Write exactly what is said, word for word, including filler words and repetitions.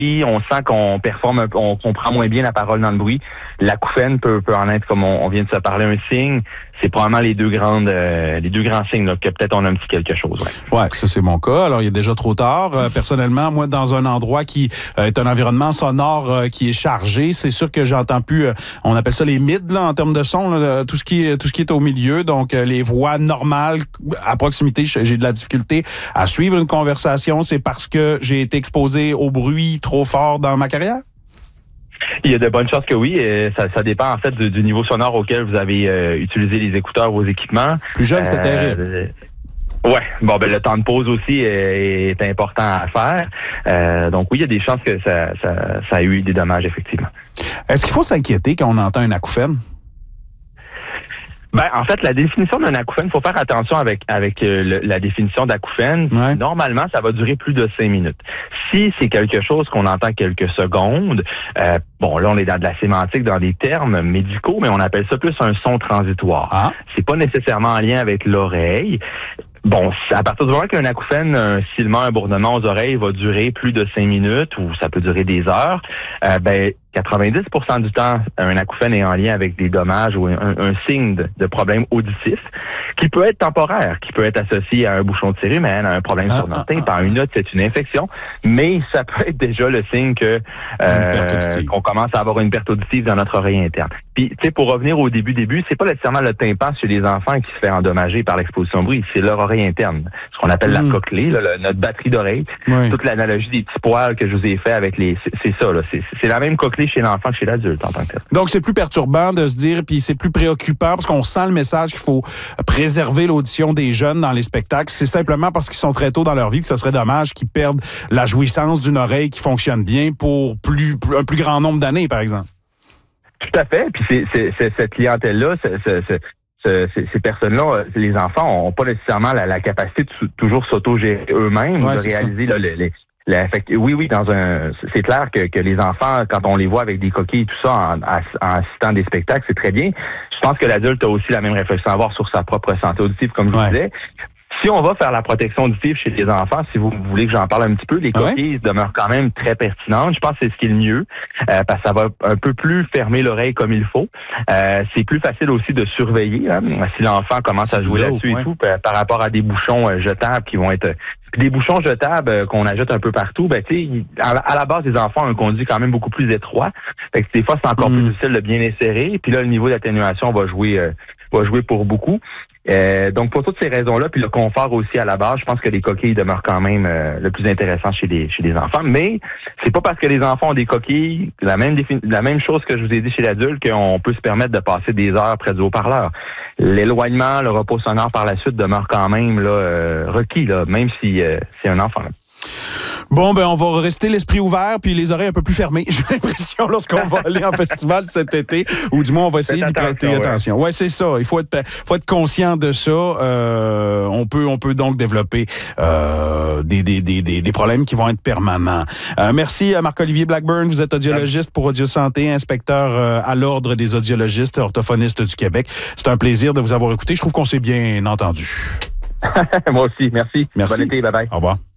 on sent qu'on performe, un peu, on comprend moins bien la parole dans le bruit. L'acouphène peut, peut en être, comme on, on vient de se parler, un signe. C'est probablement les deux grandes, euh, les deux grands signes là, que peut-être on a un petit quelque chose. Ouais, ouais, ça c'est mon cas. Alors il est déjà trop tard. Euh, personnellement, moi, dans un endroit qui euh, est un environnement sonore euh, qui est chargé, c'est sûr que j'entends plus. Euh, on appelle ça les mids là en termes de son, là, tout ce qui est tout ce qui est au milieu. Donc euh, les voix normales à proximité, j'ai de la difficulté à suivre une conversation. C'est parce que j'ai été exposé au bruit trop fort dans ma carrière? Il y a de bonnes chances que oui. Euh, ça, ça dépend en fait du, du niveau sonore auquel vous avez euh, utilisé les écouteurs, vos équipements. Plus jeune, c'était euh, terrible. Ouais. Bon, ben le temps de pause aussi est, est important à faire. Euh, donc oui, il y a des chances que ça, ça, ça a eu des dommages effectivement. Est-ce qu'il faut s'inquiéter quand on entend un acouphène? Ben, en fait, la définition d'un acouphène, il faut faire attention avec avec euh, le, la définition d'acouphène. Ouais. Normalement, ça va durer plus de cinq minutes. Si c'est quelque chose qu'on entend quelques secondes, euh, bon, là, on est dans de la sémantique, dans des termes médicaux, mais on appelle ça plus un son transitoire. Ah. C'est pas nécessairement en lien avec l'oreille. Bon, à partir du moment qu'un acouphène, un sifflement, un bourdonnement aux oreilles va durer plus de cinq minutes ou ça peut durer des heures, euh, ben quatre-vingt-dix pour cent du temps, un acouphène est en lien avec des dommages ou un, un signe de, de problème auditif qui peut être temporaire, qui peut être associé à un bouchon de cérumen, à un problème ah, sur notre teint. Par une note, c'est une infection, mais ça peut être déjà le signe que euh, qu'on commence à avoir une perte auditive dans notre oreille interne. Puis, tu sais, pour revenir au début, début, c'est pas nécessairement le tympan chez les enfants qui se fait endommager par l'exposition au bruit, c'est leur oreille interne, ce qu'on appelle mmh. la cochlée, là, le, notre batterie d'oreille. Oui. Toute l'analogie des petits poils que je vous ai fait avec les, c'est, c'est ça, là, c'est, c'est la même cochlée chez l'enfant que chez l'adulte en tant que tel. Donc, c'est plus perturbant de se dire, puis c'est plus préoccupant parce qu'on sent le message qu'il faut préserver l'audition des jeunes dans les spectacles. C'est simplement parce qu'ils sont très tôt dans leur vie que ce serait dommage qu'ils perdent la jouissance d'une oreille qui fonctionne bien pour plus, plus un plus grand nombre d'années, par exemple. Tout à fait. Puis c'est, c'est, c'est cette clientèle-là, c'est, c'est, c'est, c'est, ces, ces personnes-là, les enfants n'ont pas nécessairement la, la capacité de toujours s'auto-gérer eux-mêmes, ouais, de réaliser là, les, les La, fait que, oui, oui, dans un, c'est clair que, que les enfants, quand on les voit avec des coquilles et tout ça, en, en assistant des spectacles, c'est très bien. Je pense que l'adulte a aussi la même réflexion à avoir sur sa propre santé auditive, comme je ouais. disais. Si on va faire la protection auditive chez les enfants, si vous voulez que j'en parle un petit peu, les coquilles ouais. demeurent quand même très pertinentes. Je pense que c'est ce qui est le mieux, euh, parce que ça va un peu plus fermer l'oreille comme il faut. Euh, c'est plus facile aussi de surveiller, hein, si l'enfant commence c'est à jouer là-dessus ouais. et tout, par rapport à des bouchons euh, jetables qui vont être... Puis des bouchons jetables euh, qu'on ajoute un peu partout, ben tu sais, à, à la base, les enfants ont un conduit quand même beaucoup plus étroit. Fait que des fois, c'est encore mmh. plus difficile de bien insérer. Puis là, le niveau d'atténuation va jouer euh, va jouer pour beaucoup. Euh, donc, pour toutes ces raisons-là, puis le confort aussi à la base, je pense que les coquilles demeurent quand même euh, le plus intéressant chez les chez les enfants. Mais c'est pas parce que les enfants ont des coquilles, la même défini- la même chose que je vous ai dit chez l'adulte, qu'on peut se permettre de passer des heures près du haut-parleur. L'éloignement, le repos sonore par la suite demeure quand même là euh, requis, là, même si euh, c'est un enfant. Là. Bon, ben on va rester l'esprit ouvert puis les oreilles un peu plus fermées. J'ai l'impression lorsqu'on va aller en festival cet été, ou du moins on va essayer d'y prêter ouais. attention. Ouais, c'est ça. Il faut être, faut être conscient de ça. Euh, on peut, on peut donc développer euh, des, des, des, des, des problèmes qui vont être permanents. Euh, merci à Marc-Olivier Blackburn. Vous êtes audiologiste pour Audio Santé, inspecteur euh, à l'Ordre des audiologistes orthophonistes du Québec. C'est un plaisir de vous avoir écouté. Je trouve qu'on s'est bien entendu. Moi aussi. Merci. Merci. Bon été. Bye bye. Au revoir.